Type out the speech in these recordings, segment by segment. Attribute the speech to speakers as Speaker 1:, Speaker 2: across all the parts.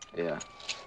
Speaker 1: Ja.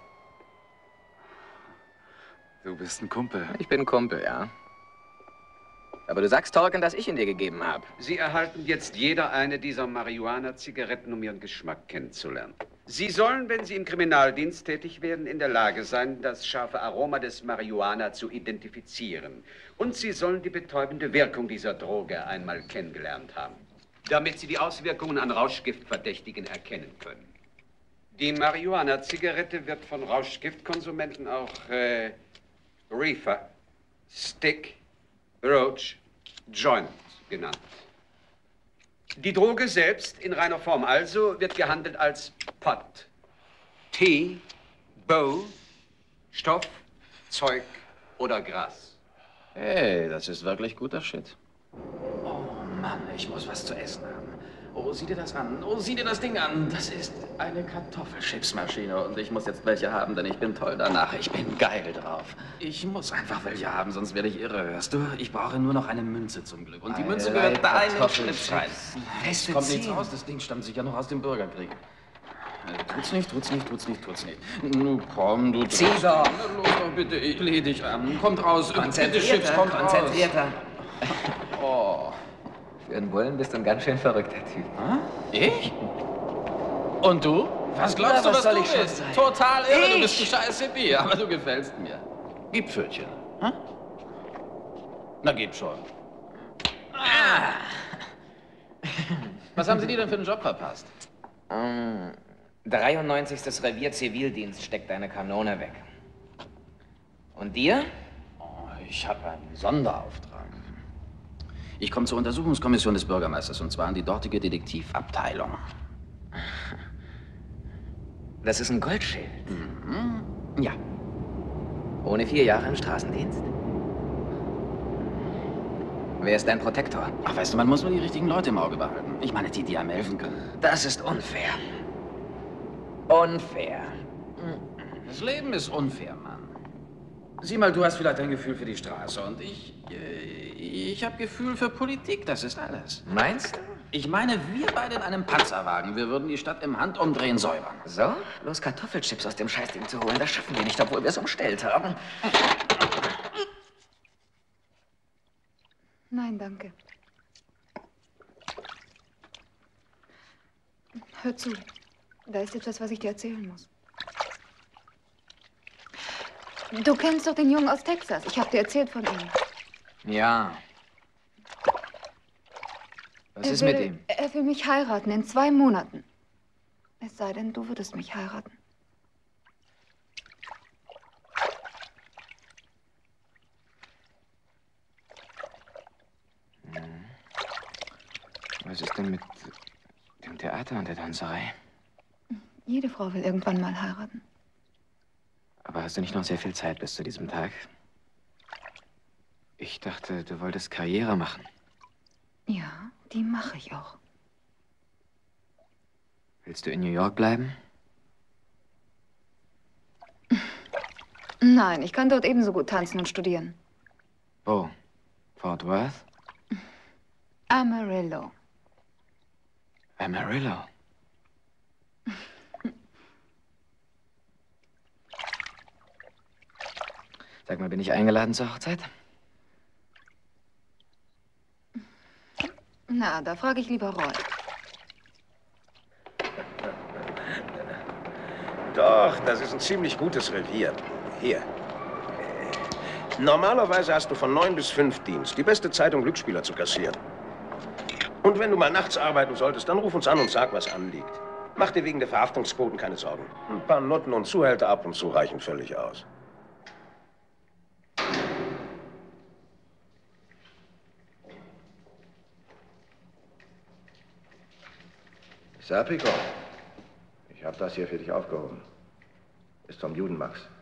Speaker 2: Du bist ein Kumpel.
Speaker 1: Ich bin ein Kumpel, ja. Aber du sagst, Torken, dass ich ihn dir gegeben habe.
Speaker 3: Sie erhalten jetzt jeder eine dieser Marihuana-Zigaretten, um ihren Geschmack kennenzulernen. Sie sollen, wenn Sie im Kriminaldienst tätig werden, in der Lage sein, das scharfe Aroma des Marihuana zu identifizieren. Und Sie sollen die betäubende Wirkung dieser Droge einmal kennengelernt haben, damit Sie die Auswirkungen an Rauschgiftverdächtigen erkennen können. Die Marihuana-Zigarette wird von Rauschgiftkonsumenten auch Reefer, Stick, Roach, Joint genannt. Die Droge selbst in reiner Form also wird gehandelt als Pot, Tee, Bow, Stoff, Zeug oder Gras.
Speaker 1: Hey, das ist wirklich guter Shit.
Speaker 4: Oh Mann, ich muss was zu essen haben. Oh, sieh dir das an. Oh, sieh dir das Ding an. Das ist eine Kartoffelchipsmaschine und ich muss jetzt welche haben, denn ich bin toll danach. Ich bin geil drauf. Ich muss einfach welche haben, sonst werde ich irre. Hörst du? Ich brauche nur noch eine Münze zum Glück. Und die Münze gehört da in den Schlips rein. Es kommt nichts raus. Das Ding stammt sicher noch aus dem Bürgerkrieg. Tut's nicht. Nun komm, du
Speaker 1: Zieh doch.
Speaker 4: Los doch bitte, ich flehe dich an. Kommt raus. Bitte, Chips, kommt raus.
Speaker 1: Konzentrierter.
Speaker 4: Oh.
Speaker 1: Für einen Bullen bist du ein ganz schön verrückter Typ.
Speaker 4: Hm? Ich? Und du? Was glaubst du, was
Speaker 1: soll
Speaker 4: du
Speaker 1: ich schon
Speaker 4: bist?
Speaker 1: sein?
Speaker 4: Total irre, du bist ein scheiß Hippie, aber du gefällst mir. Gib Pfötchen. Hm? Na, gib schon. Was haben sie dir denn für einen Job verpasst?
Speaker 1: 93. Revier Zivildienst steckt deine Kanone weg. Und dir?
Speaker 4: Oh, ich habe einen Sonderauftrag. Ich komme zur Untersuchungskommission des Bürgermeisters, und zwar in die dortige Detektivabteilung.
Speaker 1: Das ist ein Goldschild.
Speaker 4: Mhm. Ja.
Speaker 1: Ohne 4 Jahre im Straßendienst? Wer ist dein Protektor?
Speaker 4: Ach, weißt du, man muss nur die richtigen Leute im Auge behalten. Ich meine, die einem helfen können.
Speaker 1: Das ist unfair. Unfair.
Speaker 4: Das Leben ist unfair, Mann. Sieh mal, du hast vielleicht ein Gefühl für die Straße und ich habe Gefühl für Politik, das ist alles.
Speaker 1: Meinst du?
Speaker 4: Ich meine, wir beide in einem Panzerwagen, wir würden die Stadt im Handumdrehen säubern.
Speaker 1: So? Bloß Kartoffelchips aus dem Scheißding zu holen, das schaffen wir nicht, obwohl wir es umstellt haben.
Speaker 5: Nein, danke. Hör zu. Da ist etwas, was ich dir erzählen muss. Du kennst doch den Jungen aus Texas. Ich habe dir erzählt von ihm.
Speaker 1: Ja. Was ist mit ihm?
Speaker 5: Er will mich heiraten in 2 Monaten. Es sei denn, du würdest mich heiraten.
Speaker 1: Was ist denn mit dem Theater und der Tanzerei?
Speaker 5: Jede Frau will irgendwann mal heiraten.
Speaker 1: Aber hast du nicht noch sehr viel Zeit bis zu diesem Tag? Ich dachte, du wolltest Karriere machen.
Speaker 5: Ja, die mache ich auch.
Speaker 1: Willst du in New York bleiben?
Speaker 5: Nein, ich kann dort ebenso gut tanzen und studieren.
Speaker 1: Wo? Fort Worth?
Speaker 5: Amarillo.
Speaker 1: Amarillo. Sag mal, bin ich eingeladen zur Hochzeit?
Speaker 5: Na, da frage ich lieber Roy.
Speaker 6: Doch, das ist ein ziemlich gutes Revier. Hier. Normalerweise hast du von 9 bis 5 Dienst. Die beste Zeit, um Glücksspieler zu kassieren. Und wenn du mal nachts arbeiten solltest, dann ruf uns an und sag, was anliegt. Mach dir wegen der Verhaftungsquoten keine Sorgen. Ein paar Nutten und Zuhälter ab und zu reichen völlig aus.
Speaker 7: Serpico, ich habe das hier für dich aufgehoben. Ist vom Juden, Max.